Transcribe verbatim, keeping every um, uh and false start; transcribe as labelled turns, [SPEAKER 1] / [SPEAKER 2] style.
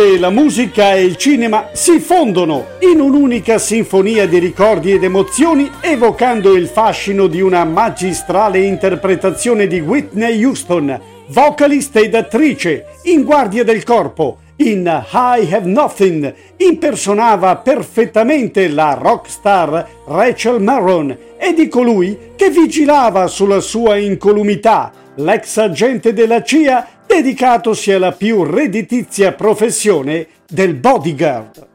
[SPEAKER 1] La musica e il cinema si fondono in un'unica sinfonia di ricordi ed emozioni, evocando il fascino di una magistrale interpretazione di Whitney Houston, vocalista ed attrice in Guardia del Corpo. In I Have Nothing impersonava perfettamente la rockstar Rachel Marron e di colui che vigilava sulla sua incolumità, l'ex agente della C I A dedicatosi alla più redditizia professione del bodyguard.